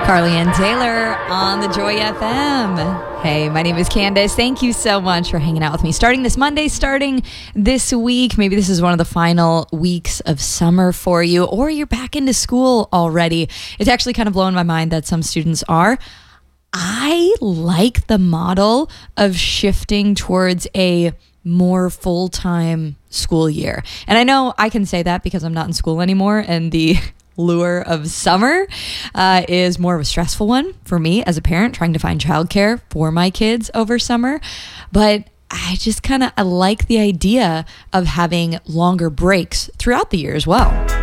Carly Ann Taylor on the Joy FM. Hey, my name is Candace. Thank you so much for hanging out with me. Starting this Monday, starting this week, maybe this is one of the final weeks of summer for you, or you're back into school already. It's actually kind of blowing my mind that some students are. I like the model of shifting towards a more full-time school year. And I know I can say that because I'm not in school anymore, and the lure of summer is more of a stressful one for me as a parent, trying to find childcare for my kids over summer. But I just I like the idea of having longer breaks throughout the year as well.